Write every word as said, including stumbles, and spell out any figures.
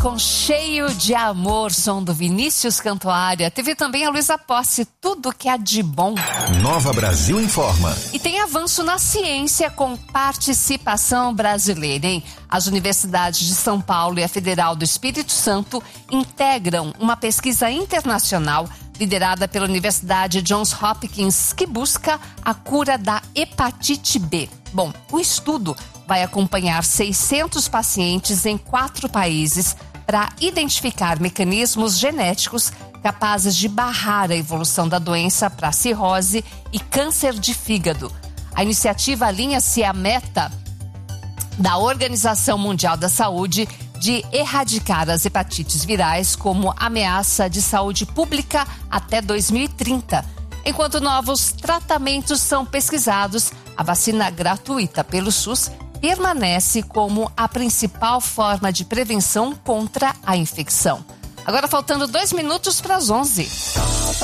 com Cheio de Amor, som do Vinícius Cantuária. Teve também a Luísa Posse, Tudo que há de bom. Nova Brasil informa. E tem avanço na ciência com participação brasileira, hein? As universidades de São Paulo e a Federal do Espírito Santo integram uma pesquisa internacional liderada pela Universidade Johns Hopkins, que busca a cura da hepatite B. Bom, o estudo vai acompanhar seiscentos pacientes em quatro países para identificar mecanismos genéticos capazes de barrar a evolução da doença para cirrose e câncer de fígado. A iniciativa alinha-se à meta da Organização Mundial da Saúde de erradicar as hepatites virais como ameaça de saúde pública até dois mil e trinta. Enquanto novos tratamentos são pesquisados, a vacina gratuita pelo SUS permanece como a principal forma de prevenção contra a infecção. Agora faltando dois minutos para as onze.